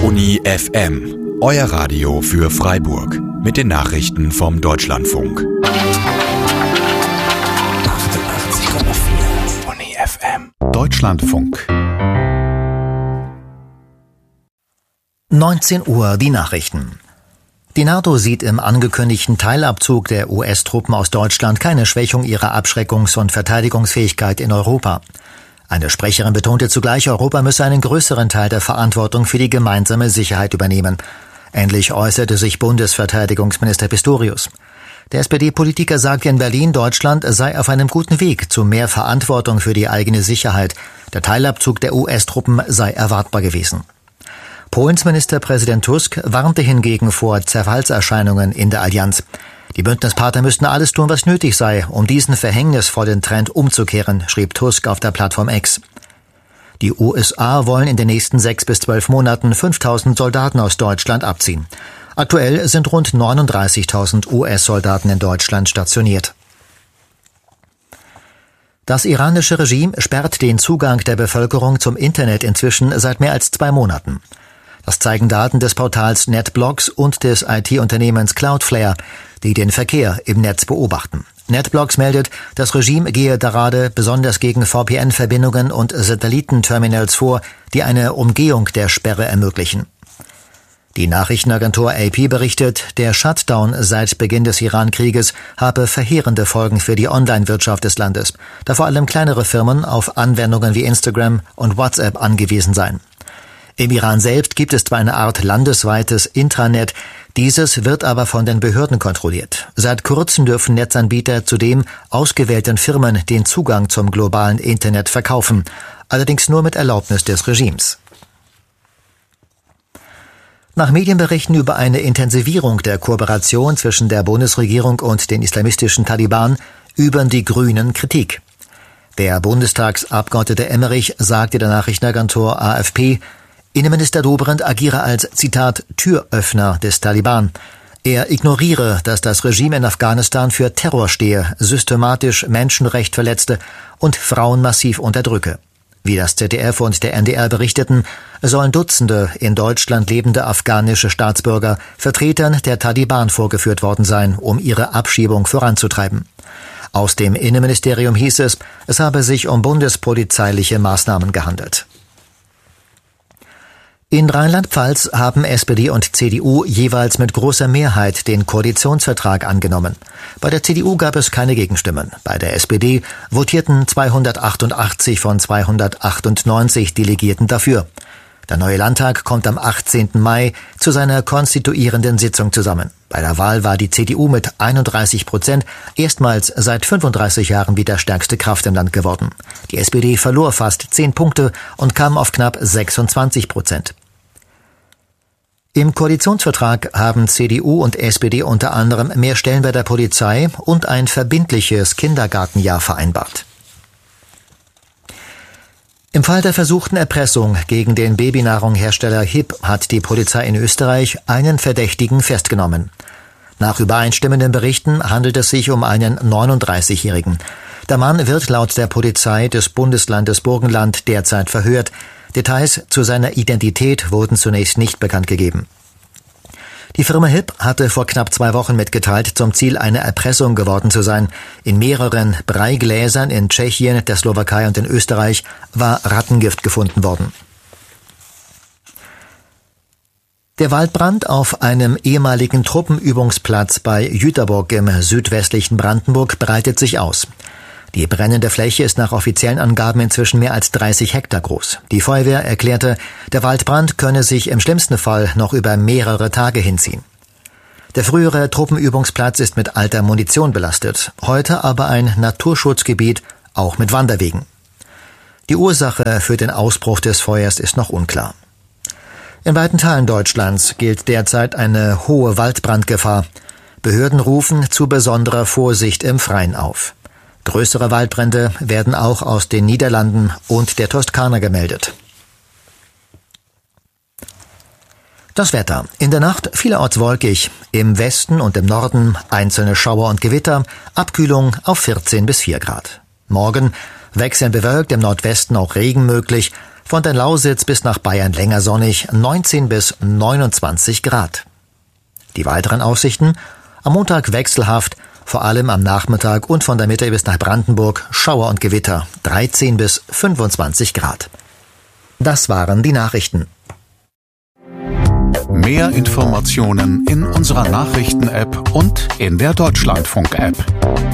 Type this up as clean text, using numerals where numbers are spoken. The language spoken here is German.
Uni FM, euer Radio für Freiburg. Mit den Nachrichten vom Deutschlandfunk. 88,4 Uni FM. Deutschlandfunk. 19 Uhr die Nachrichten. Die NATO sieht im angekündigten Teilabzug der US-Truppen aus Deutschland keine Schwächung ihrer Abschreckungs- und Verteidigungsfähigkeit in Europa. Eine Sprecherin betonte zugleich, Europa müsse einen größeren Teil der Verantwortung für die gemeinsame Sicherheit übernehmen. Ähnlich äußerte sich Bundesverteidigungsminister Pistorius. Der SPD-Politiker sagte in Berlin, Deutschland sei auf einem guten Weg zu mehr Verantwortung für die eigene Sicherheit. Der Teilabzug der US-Truppen sei erwartbar gewesen. Polens Ministerpräsident Tusk warnte hingegen vor Zerfallserscheinungen in der Allianz. Die Bündnispartner müssten alles tun, was nötig sei, um diesen verhängnisvollen Trend umzukehren, schrieb Tusk auf der Plattform X. Die USA wollen in den nächsten 6 bis 12 Monaten 5.000 Soldaten aus Deutschland abziehen. Aktuell sind rund 39.000 US-Soldaten in Deutschland stationiert. Das iranische Regime sperrt den Zugang der Bevölkerung zum Internet inzwischen seit mehr als 2 Monaten. Das zeigen Daten des Portals NetBlocks und des IT-Unternehmens Cloudflare, die den Verkehr im Netz beobachten. NetBlocks meldet, das Regime gehe gerade besonders gegen VPN-Verbindungen und Satellitenterminals vor, die eine Umgehung der Sperre ermöglichen. Die Nachrichtenagentur AP berichtet, der Shutdown seit Beginn des Iran-Krieges habe verheerende Folgen für die Online-Wirtschaft des Landes, da vor allem kleinere Firmen auf Anwendungen wie Instagram und WhatsApp angewiesen seien. Im Iran selbst gibt es zwar eine Art landesweites Intranet, dieses wird aber von den Behörden kontrolliert. Seit kurzem dürfen Netzanbieter zudem ausgewählten Firmen den Zugang zum globalen Internet verkaufen, allerdings nur mit Erlaubnis des Regimes. Nach Medienberichten über eine Intensivierung der Kooperation zwischen der Bundesregierung und den islamistischen Taliban üben die Grünen Kritik. Der Bundestagsabgeordnete Emmerich sagte der Nachrichtenagentur AFP, Innenminister Dobrindt agiere als, Zitat, Türöffner des Taliban. Er ignoriere, dass das Regime in Afghanistan für Terror stehe, systematisch Menschenrecht verletzte und Frauen massiv unterdrücke. Wie das ZDF und der NDR berichteten, sollen Dutzende in Deutschland lebende afghanische Staatsbürger Vertretern der Taliban vorgeführt worden sein, um ihre Abschiebung voranzutreiben. Aus dem Innenministerium hieß es habe sich um bundespolizeiliche Maßnahmen gehandelt. In Rheinland-Pfalz haben SPD und CDU jeweils mit großer Mehrheit den Koalitionsvertrag angenommen. Bei der CDU gab es keine Gegenstimmen. Bei der SPD votierten 288 von 298 Delegierten dafür. Der neue Landtag kommt am 18. Mai zu seiner konstituierenden Sitzung zusammen. Bei der Wahl war die CDU mit 31% erstmals seit 35 Jahren wieder stärkste Kraft im Land geworden. Die SPD verlor fast 10 Punkte und kam auf knapp 26%. Im Koalitionsvertrag haben CDU und SPD unter anderem mehr Stellen bei der Polizei und ein verbindliches Kindergartenjahr vereinbart. Im Fall der versuchten Erpressung gegen den Babynahrunghersteller HiP hat die Polizei in Österreich einen Verdächtigen festgenommen. Nach übereinstimmenden Berichten handelt es sich um einen 39-Jährigen. Der Mann wird laut der Polizei des Bundeslandes Burgenland derzeit verhört. Details zu seiner Identität wurden zunächst nicht bekannt gegeben. Die Firma HiP hatte vor knapp 2 Wochen mitgeteilt, zum Ziel einer Erpressung geworden zu sein. In mehreren Breigläsern in Tschechien, der Slowakei und in Österreich war Rattengift gefunden worden. Der Waldbrand auf einem ehemaligen Truppenübungsplatz bei Jüterbock im südwestlichen Brandenburg breitet sich aus. Die brennende Fläche ist nach offiziellen Angaben inzwischen mehr als 30 Hektar groß. Die Feuerwehr erklärte, der Waldbrand könne sich im schlimmsten Fall noch über mehrere Tage hinziehen. Der frühere Truppenübungsplatz ist mit alter Munition belastet, heute aber ein Naturschutzgebiet, auch mit Wanderwegen. Die Ursache für den Ausbruch des Feuers ist noch unklar. In weiten Teilen Deutschlands gilt derzeit eine hohe Waldbrandgefahr. Behörden rufen zu besonderer Vorsicht im Freien auf. Größere Waldbrände werden auch aus den Niederlanden und der Toskana gemeldet. Das Wetter. In der Nacht vielerorts wolkig. Im Westen und im Norden einzelne Schauer und Gewitter. Abkühlung auf 14 bis 4 Grad. Morgen wechselnd bewölkt, im Nordwesten auch Regen möglich. Von der Lausitz bis nach Bayern länger sonnig, 19 bis 29 Grad. Die weiteren Aussichten: am Montag wechselhaft, vor allem am Nachmittag und von der Mitte bis nach Brandenburg Schauer und Gewitter, 13 bis 25 Grad. Das waren die Nachrichten. Mehr Informationen in unserer Nachrichten-App und in der Deutschlandfunk-App.